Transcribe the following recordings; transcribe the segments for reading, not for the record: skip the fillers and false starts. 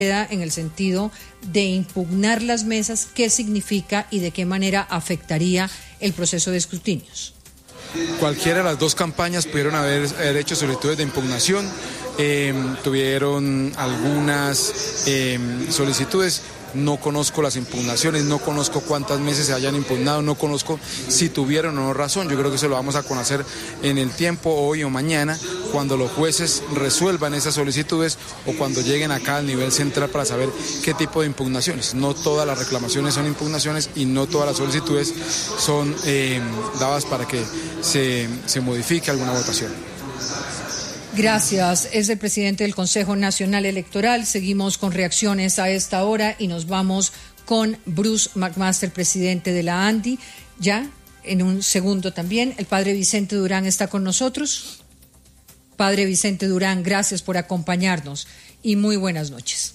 en el sentido de impugnar las mesas, qué significa y de qué manera afectaría el proceso de escrutinios. Cualquiera de las dos campañas pudieron haber hecho solicitudes de impugnación, tuvieron algunas solicitudes. No conozco las impugnaciones, no conozco cuántas meses se hayan impugnado, no conozco si tuvieron o no razón. Yo creo que eso lo vamos a conocer en el tiempo, hoy o mañana, cuando los jueces resuelvan esas solicitudes o cuando lleguen acá al nivel central para saber qué tipo de impugnaciones. No todas las reclamaciones son impugnaciones y no todas las solicitudes son dadas para que se modifique alguna votación. Gracias. Es el presidente del Consejo Nacional Electoral. Seguimos con reacciones a esta hora y nos vamos con Bruce McMaster, presidente de la ANDI. Ya, en un segundo también, el padre Vicente Durán está con nosotros. Padre Vicente Durán, gracias por acompañarnos y muy buenas noches.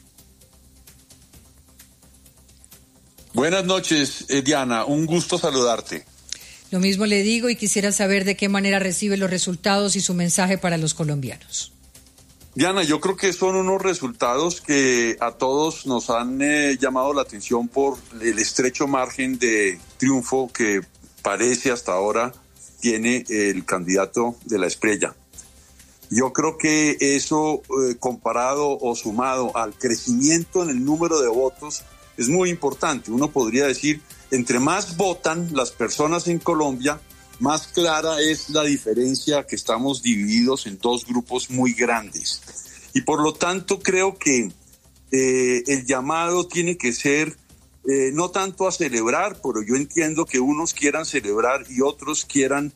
Buenas noches, Diana. Un gusto saludarte. Lo mismo le digo y quisiera saber de qué manera recibe los resultados y su mensaje para los colombianos. Diana, yo creo que son unos resultados que a todos nos han llamado la atención por el estrecho margen de triunfo que parece hasta ahora tiene el candidato de la Espriella. Yo creo que eso comparado o sumado al crecimiento en el número de votos es muy importante. Uno podría decir, entre más votan las personas en Colombia, más clara es la diferencia que estamos divididos en dos grupos muy grandes. Y por lo tanto creo que el llamado tiene que ser no tanto a celebrar, pero yo entiendo que unos quieran celebrar y otros quieran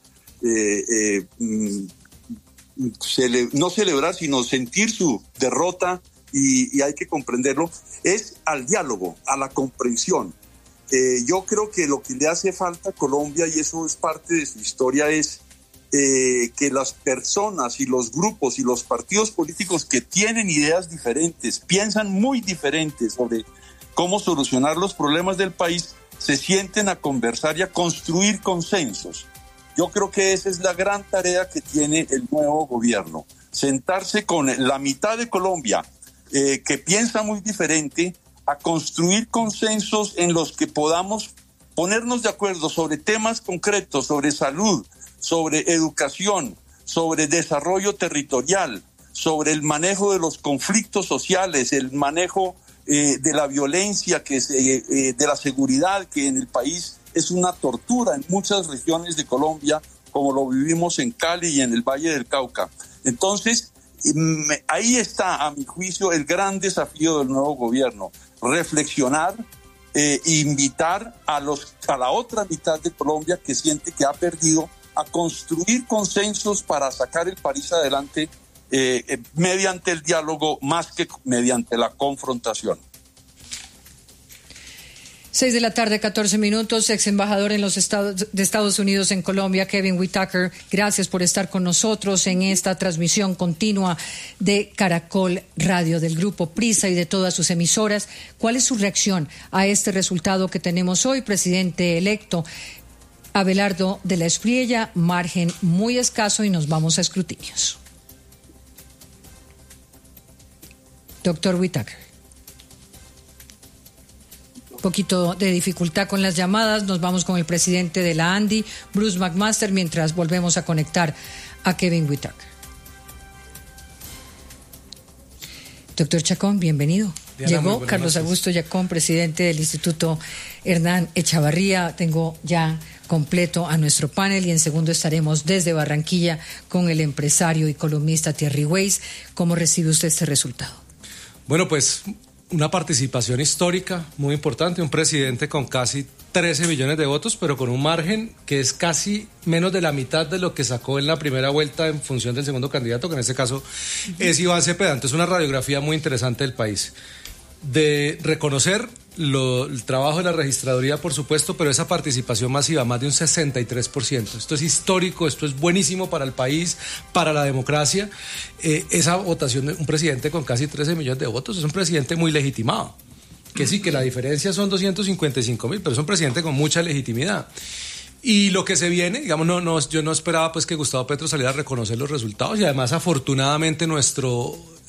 no celebrar, sino sentir su derrota, y hay que comprenderlo, es al diálogo, a la comprensión. Yo creo que lo que le hace falta a Colombia, y eso es parte de su historia, es que las personas y los grupos y los partidos políticos que tienen ideas diferentes, piensan muy diferentes sobre cómo solucionar los problemas del país, se sienten a conversar y a construir consensos. Yo creo que esa es la gran tarea que tiene el nuevo gobierno, sentarse con la mitad de Colombia que piensa muy diferente, a construir consensos en los que podamos ponernos de acuerdo sobre temas concretos, sobre salud, sobre educación, sobre desarrollo territorial, sobre el manejo de los conflictos sociales, el manejo de la violencia, de la seguridad, que en el país es una tortura en muchas regiones de Colombia, como lo vivimos en Cali y en el Valle del Cauca. Entonces, ahí está, a mi juicio, el gran desafío del nuevo gobierno: reflexionar, invitar a la otra mitad de Colombia que siente que ha perdido, a construir consensos para sacar el país adelante mediante el diálogo más que mediante la confrontación. 6:14 p.m, ex embajador en los Estados Unidos en Colombia, Kevin Whitaker, gracias por estar con nosotros en esta transmisión continua de Caracol Radio, del Grupo Prisa y de todas sus emisoras. ¿Cuál es su reacción a este resultado que tenemos hoy, presidente electo Abelardo de la Espriella? Margen muy escaso y nos vamos a escrutinios. Doctor Whitaker. Poquito de dificultad con las llamadas. Nos vamos con el presidente de la ANDI, Bruce McMaster, mientras volvemos a conectar a Kevin Whitaker. Doctor Chacón, bienvenido. Diana, llegó Carlos Augusto Chacón, presidente del Instituto Hernán Echavarría. Tengo ya completo a nuestro panel y en segundo estaremos desde Barranquilla con el empresario y columnista Thierry Weiss. ¿Cómo recibe usted este resultado? Bueno, pues una participación histórica muy importante, un presidente con casi 13 millones de votos, pero con un margen que es casi menos de la mitad de lo que sacó en la primera vuelta en función del segundo candidato, que en este caso es Iván Cepeda. Entonces, una radiografía muy interesante del país. De reconocer el trabajo de la registraduría, por supuesto, pero esa participación masiva, más de un 63%. Esto es histórico, esto es buenísimo para el país, para la democracia. Esa votación de un presidente con casi 13 millones de votos es un presidente muy legitimado. Que sí, que la diferencia son 255,000, pero es un presidente con mucha legitimidad. Y lo que se viene, digamos, yo no esperaba pues que Gustavo Petro saliera a reconocer los resultados, y además afortunadamente nuestro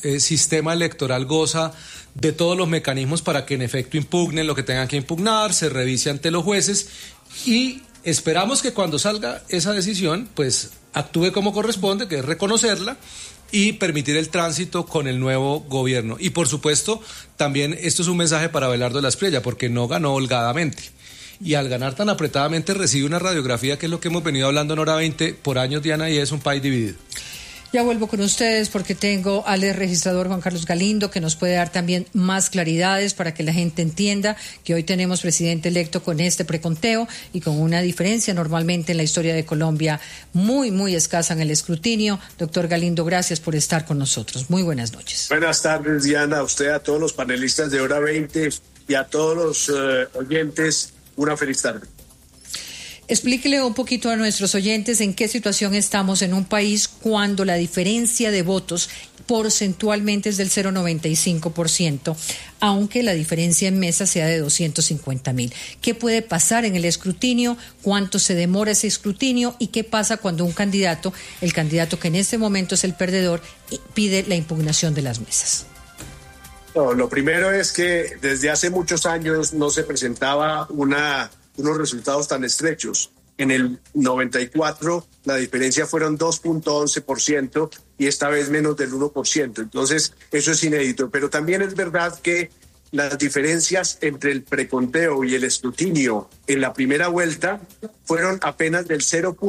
sistema electoral goza de todos los mecanismos para que en efecto impugnen lo que tengan que impugnar, se revise ante los jueces y esperamos que cuando salga esa decisión, pues actúe como corresponde, que es reconocerla y permitir el tránsito con el nuevo gobierno. Y por supuesto, también esto es un mensaje para Abelardo de la Espriella, porque no ganó holgadamente. Y al ganar tan apretadamente recibe una radiografía que es lo que hemos venido hablando en Hora 20 por años, Diana, y es un país dividido. Ya vuelvo con ustedes porque tengo al registrador Juan Carlos Galindo que nos puede dar también más claridades para que la gente entienda que hoy tenemos presidente electo con este preconteo y con una diferencia normalmente en la historia de Colombia muy escasa en el escrutinio. Doctor Galindo, gracias por estar con nosotros. Muy buenas noches. Buenas tardes, Diana, a usted, a todos los panelistas de Hora 20 y a todos los oyentes, una feliz tarde. Explíquele un poquito a nuestros oyentes en qué situación estamos en un país cuando la diferencia de votos porcentualmente es del 0,95%, aunque la diferencia en mesa sea de 250,000. ¿Qué puede pasar en el escrutinio? ¿Cuánto se demora ese escrutinio? ¿Y qué pasa cuando un candidato, el candidato que en este momento es el perdedor, pide la impugnación de las mesas? No, lo primero es que desde hace muchos años no se presentaba unos resultados tan estrechos. En el 94 la diferencia fueron 2.11% y esta vez menos del 1%. Entonces eso es inédito. Pero también es verdad que las diferencias entre el preconteo y el escrutinio en la primera vuelta fueron apenas del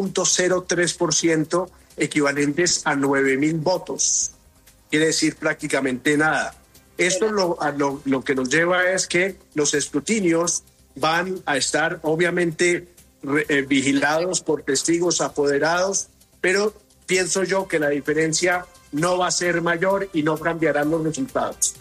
0.03%, equivalentes a 9,000 votos. Quiere decir prácticamente nada. Esto lo que nos lleva es que los escrutinios van a estar obviamente vigilados por testigos apoderados, pero pienso yo que la diferencia no va a ser mayor y no cambiarán los resultados.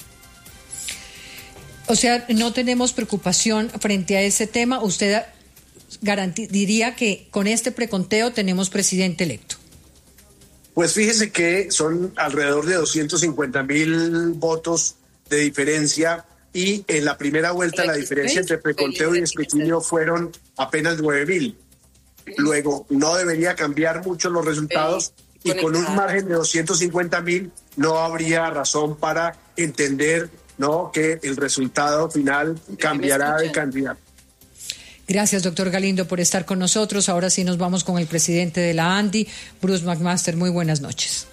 O sea, no tenemos preocupación frente a ese tema. ¿Usted diría que con este preconteo tenemos presidente electo? Pues fíjese que son alrededor de 250,000 votos de diferencia y en la primera vuelta la diferencia entre preconteo y escrutinio fueron apenas 9,000. Luego no debería cambiar mucho los resultados y con un margen de 250,000 no habría razón para entender, ¿no?, que el resultado final cambiará de candidato. Gracias, doctor Galindo, por estar con nosotros. Ahora sí nos vamos con el presidente de la ANDI, Bruce McMaster. Muy buenas noches.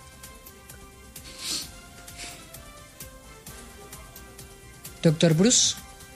Doctor Bruce.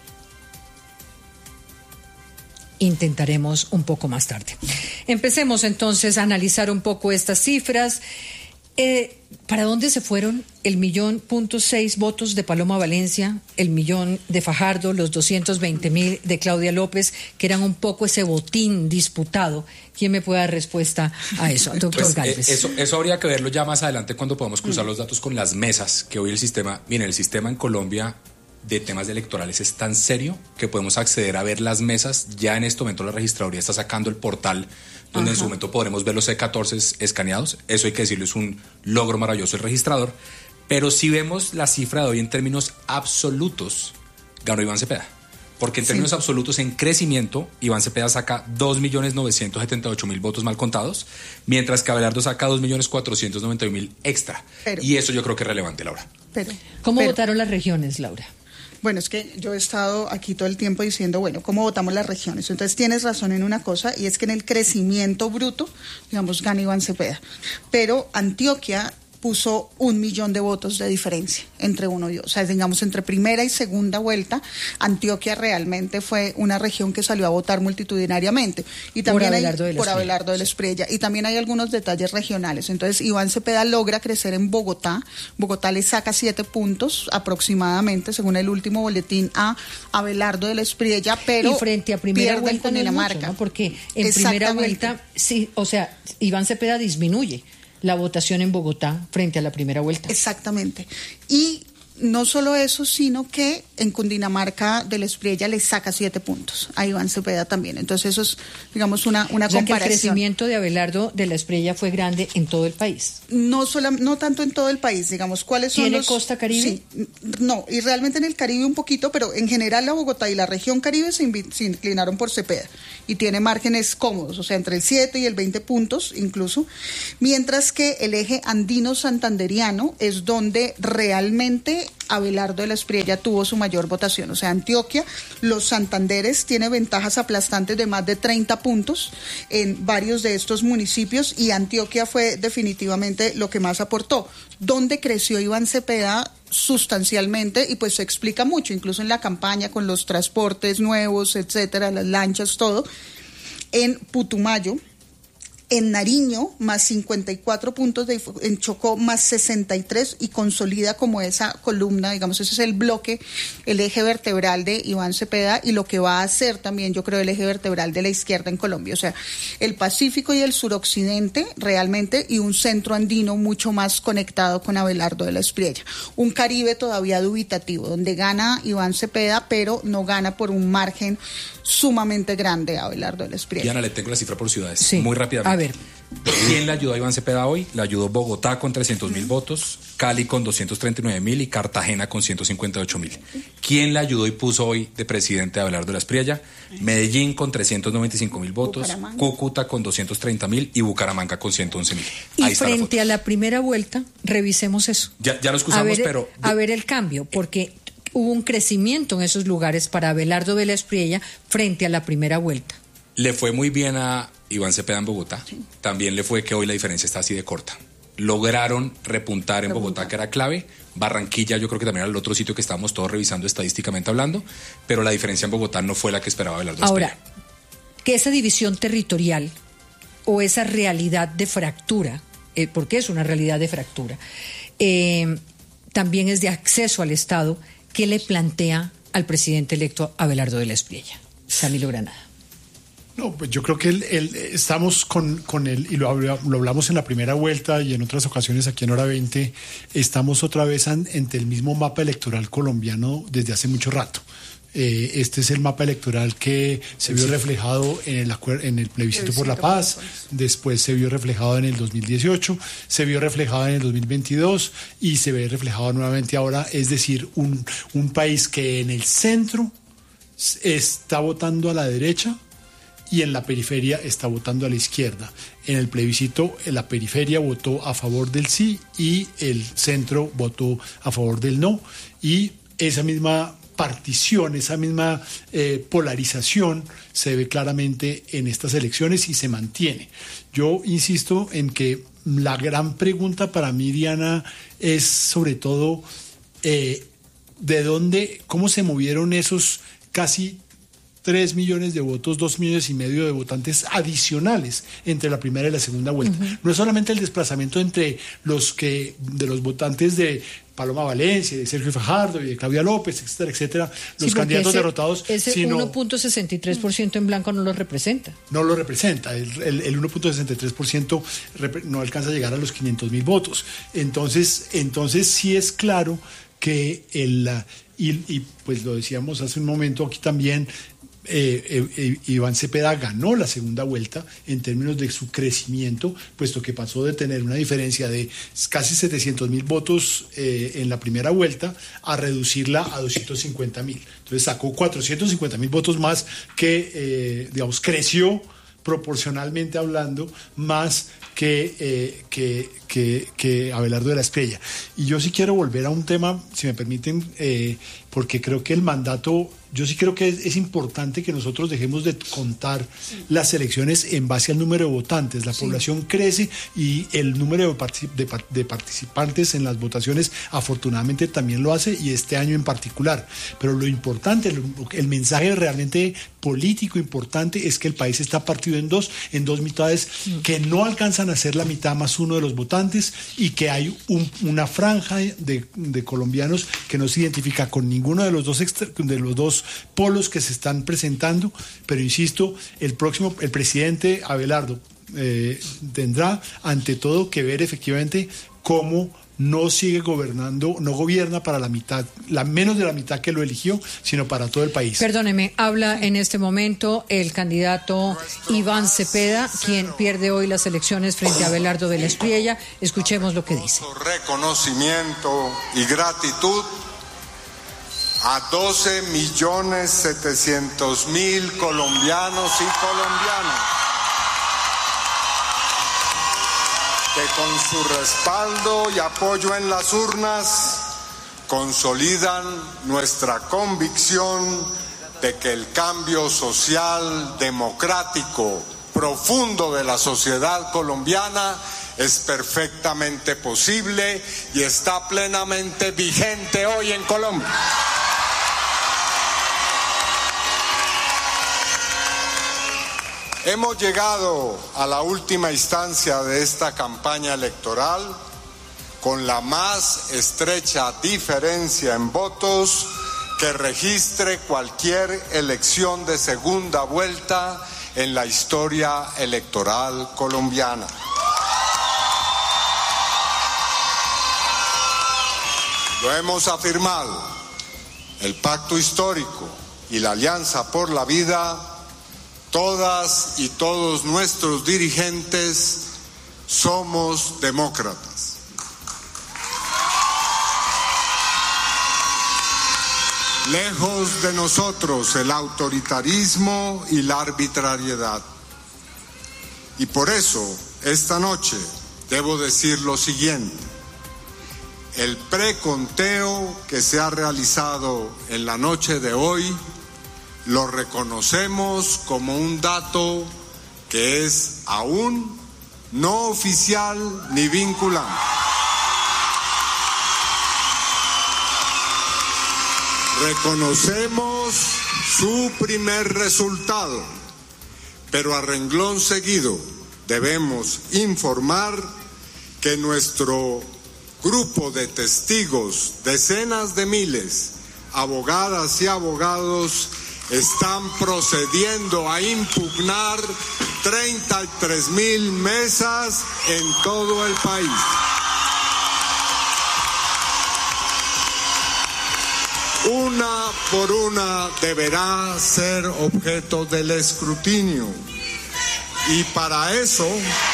Intentaremos un poco más tarde. Empecemos entonces a analizar un poco estas cifras. ¿Para dónde se fueron el 1.6 votos de Paloma Valencia, el 1 de Fajardo, los 220,000 de Claudia López, que eran un poco ese botín disputado? ¿Quién me puede dar respuesta a eso? Doctor pues, Gálvez. Eso habría que verlo ya más adelante cuando podamos cruzar los datos con las mesas, que hoy el sistema en Colombia de temas electorales es tan serio que podemos acceder a ver las mesas. Ya en este momento la registraduría está sacando el portal donde en su momento podremos ver los C14 escaneados. Eso hay que decirlo, es un logro maravilloso el registrador. Pero si vemos la cifra de hoy en términos absolutos, ganó Iván Cepeda. Porque en términos absolutos, en crecimiento, Iván Cepeda saca 2.978.000 votos mal contados, mientras que Abelardo saca 2.491.000 extra. Y eso yo creo que es relevante, Laura. ¿Cómo votaron las regiones, Laura? Bueno, es que yo he estado aquí todo el tiempo diciendo, bueno, ¿cómo votamos las regiones? Entonces tienes razón en una cosa, y es que en el crecimiento bruto, digamos, gana Iván Cepeda. Pero Antioquia puso 1,000,000 de votos de diferencia entre uno y otro. O sea, digamos, entre primera y segunda vuelta, Antioquia realmente fue una región que salió a votar multitudinariamente. Y también por Abelardo de la Espriella. Y también hay algunos detalles regionales. Entonces, Iván Cepeda logra crecer en Bogotá. Bogotá le saca 7 puntos aproximadamente, según el último boletín, a Abelardo de la Espriella, pero y frente a primera vuelta en Dinamarca, mucho, ¿no? Porque en primera vuelta, sí, o sea, Iván Cepeda disminuye la votación en Bogotá frente a la primera vuelta. Exactamente. Y no solo eso, sino que en Cundinamarca del Espriella le saca 7 puntos a Iván Cepeda también. Entonces eso es, digamos, una comparación. Que el crecimiento de Abelardo de la Espriella fue grande en todo el país. No tanto en todo el país, digamos, ¿cuáles son ¿Tiene costa Caribe? Sí, no, y realmente en el Caribe un poquito, pero en general la Bogotá y la región Caribe se inclinaron por Cepeda y tiene márgenes cómodos, o sea, entre el 7 y el 20 puntos incluso, mientras que el eje andino-santanderiano es donde realmente Abelardo de la Espriella tuvo su mayor votación. O sea, Antioquia, los Santanderes tiene ventajas aplastantes de más de 30 puntos en varios de estos municipios y Antioquia fue definitivamente lo que más aportó. ¿Dónde creció Iván Cepeda? Sustancialmente, y pues se explica mucho, incluso en la campaña con los transportes nuevos, etcétera, las lanchas, todo. En Putumayo, en Nariño, más 54 puntos, en Chocó, más 63, y consolida como esa columna, digamos, ese es el bloque, el eje vertebral de Iván Cepeda, y lo que va a ser también, yo creo, el eje vertebral de la izquierda en Colombia. O sea, el Pacífico y el suroccidente, realmente, y un centro andino mucho más conectado con Abelardo de la Espriella. Un Caribe todavía dubitativo, donde gana Iván Cepeda, pero no gana por un margen sumamente grande a Abelardo de la Espriella. Diana, le tengo la cifra por ciudades, sí, muy rápidamente. A ver. ¿Quién le ayudó a Iván Cepeda hoy? Le ayudó Bogotá con 300.000 votos, Cali con 239.000 y Cartagena con 158.000. ¿Quién le ayudó y puso hoy de presidente a Abelardo de la Espriella? Medellín con 395.000 votos, Cúcuta con 230.000 y Bucaramanga con 111.000. Y frente a la primera vuelta, revisemos eso. Ya lo excusamos, pero... A ver el cambio, porque hubo un crecimiento en esos lugares para Abelardo de la Espriella frente a la primera vuelta. Le fue muy bien a Iván Cepeda en Bogotá. Sí. También le fue que hoy la diferencia está así de corta. Lograron repuntar en Bogotá, que era clave. Barranquilla yo creo que también era el otro sitio que estábamos todos revisando estadísticamente hablando, pero la diferencia en Bogotá no fue la que esperaba Abelardo. Ahora, que esa división territorial o esa realidad de fractura, porque es una realidad de fractura, también es de acceso al Estado, ¿qué le plantea al presidente electo Abelardo de la Espriella? Camilo Granada. No, pues yo creo que estamos con él, y lo hablamos en la primera vuelta y en otras ocasiones aquí en Hora 20, estamos otra vez ante el mismo mapa electoral colombiano desde hace mucho rato. Este es el mapa electoral que se vio reflejado en el plebiscito por la paz, después se vio reflejado en el 2018, se vio reflejado en el 2022 y se ve reflejado nuevamente ahora, es decir, un país que en el centro está votando a la derecha y en la periferia está votando a la izquierda. En el plebiscito, la periferia votó a favor del sí y el centro votó a favor del no. Y esa misma partición, esa misma polarización se ve claramente en estas elecciones y se mantiene. Yo insisto en que la gran pregunta para mí, Diana, es sobre todo cómo se movieron esos casi 3 millones de votos, 2,5 millones de votantes adicionales entre la primera y la segunda vuelta. Uh-huh. No es solamente el desplazamiento entre de los votantes de Paloma Valencia, de Sergio Fajardo y de Claudia López, etcétera, etcétera, los candidatos derrotados. Ese 1.63% en blanco no lo representa. No lo representa. El 1.63% no alcanza a llegar a los 500,000 votos. Entonces sí es claro que y pues lo decíamos hace un momento aquí también, Iván Cepeda ganó la segunda vuelta en términos de su crecimiento, puesto que pasó de tener una diferencia de casi 700,000 votos en la primera vuelta a reducirla a 250,000. Entonces sacó 450,000 votos más que, creció proporcionalmente hablando más que Abelardo de la Espriella. Y yo sí quiero volver a un tema, si me permiten, porque creo que el mandato, yo sí creo que es importante que nosotros dejemos de contar las elecciones en base al número de votantes. La población crece y el número de participantes en las votaciones afortunadamente también lo hace, y este año en particular. Pero lo importante, el mensaje realmente político importante es que el país está partido en dos mitades que no alcanzan a ser la mitad más uno de los votantes, y que hay una franja de colombianos que no se identifica con ninguno de los dos polos que se están presentando. Pero insisto, el presidente Abelardo tendrá ante todo que ver efectivamente cómo no sigue gobernando, no gobierna para la mitad, menos de la mitad que lo eligió, sino para todo el país. Perdóneme, habla en este momento el candidato Iván Cepeda, quien pierde hoy las elecciones frente a Abelardo de la Espriella. Escuchemos lo que dice. Reconocimiento y gratitud a 12.700.000 colombianos y colombianas que con su respaldo y apoyo en las urnas consolidan nuestra convicción de que el cambio social, democrático, profundo de la sociedad colombiana es perfectamente posible y está plenamente vigente hoy en Colombia. Hemos llegado a la última instancia de esta campaña electoral con la más estrecha diferencia en votos que registre cualquier elección de segunda vuelta en la historia electoral colombiana. Lo hemos afirmado, el pacto histórico y la alianza por la vida, todas y todos nuestros dirigentes somos demócratas. Lejos de nosotros el autoritarismo y la arbitrariedad. Y por eso, esta noche, debo decir lo siguiente. El preconteo que se ha realizado en la noche de hoy lo reconocemos como un dato que es aún no oficial ni vinculante. Reconocemos su primer resultado, pero a renglón seguido debemos informar que nuestro grupo de testigos, decenas de miles, abogadas y abogados, están procediendo a impugnar 33.000 mesas en todo el país. Una por una deberá ser objeto del escrutinio. Y para eso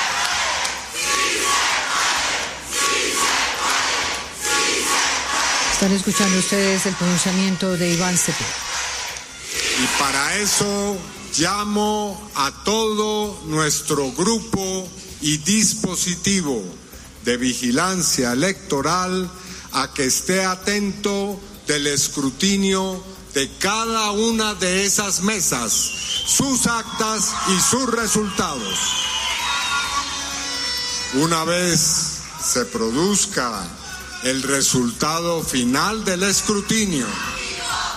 están escuchando ustedes el pronunciamiento de Iván Cepeda. Y para eso llamo a todo nuestro grupo y dispositivo de vigilancia electoral a que esté atento del escrutinio de cada una de esas mesas, sus actas y sus resultados. Una vez se produzca el resultado final del escrutinio,